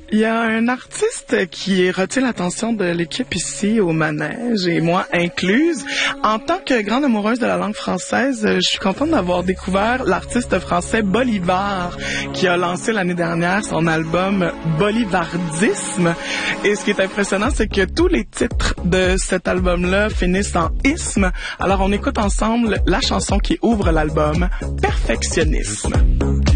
Il y a un artiste qui retient l'attention de l'équipe ici au manège, et moi incluse. En tant que grande amoureuse de la langue française, je suis contente d'avoir découvert l'artiste français Bolivar, qui a lancé l'année dernière son album Bolivardisme. Et ce qui est impressionnant, c'est que tous les titres de cet album-là finissent en isme. Alors on écoute ensemble la chanson qui ouvre l'album, Perfectionnisme.